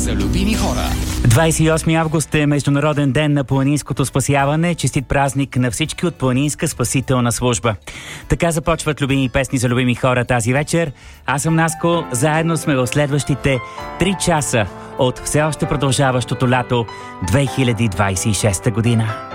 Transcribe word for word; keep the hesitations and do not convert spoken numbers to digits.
за любими хора. двадесет и осми август е Международен ден на планинското спасяване. Честит празник на всички от Планинска спасителна служба. Така започват любими песни за любими хора тази вечер. Аз съм Наско. Заедно сме в следващите три часа от все още продължаващото лято две хиляди двадесет и шеста година.